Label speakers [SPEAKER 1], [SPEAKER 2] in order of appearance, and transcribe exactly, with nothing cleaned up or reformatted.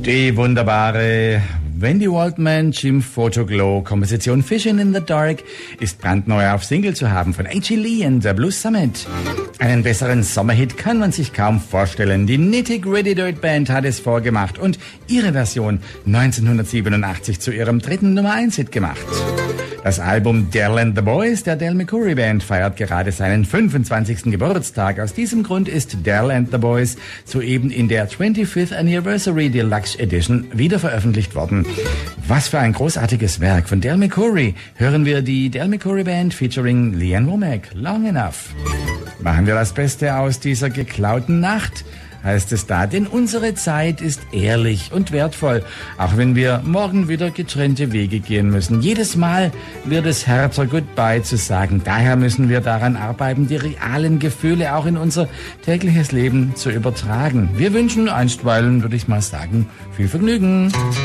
[SPEAKER 1] Die wunderbare Wendy Waldman, Jim Photoglow Komposition Fishing in the Dark ist brandneu auf Single zu haben von H E. Lee und der Blues Summit. Einen besseren Sommerhit kann man sich kaum vorstellen. Die Nitty Gritty Dirt Band hat es vorgemacht und ihre Version neunzehnhundertsiebenundachtzig zu ihrem dritten Nummer eins Hit gemacht. Das Album Del and the Boys der Del McCoury Band feiert gerade seinen fünfundzwanzigsten Geburtstag. Aus diesem Grund ist Del and the Boys soeben in der twenty-fifth Anniversary Deluxe Edition wieder veröffentlicht worden. Was für ein großartiges Werk von Del McCoury. Hören wir die Del McCoury Band featuring Lee Ann Womack, Long Enough. Machen wir das Beste aus dieser geklauten Nacht, heißt es da, denn unsere Zeit ist ehrlich und wertvoll, auch wenn wir morgen wieder getrennte Wege gehen müssen. Jedes Mal wird es härter, Goodbye zu sagen. Daher müssen wir daran arbeiten, die realen Gefühle auch in unser tägliches Leben zu übertragen. Wir wünschen einstweilen, würde ich mal sagen, viel Vergnügen.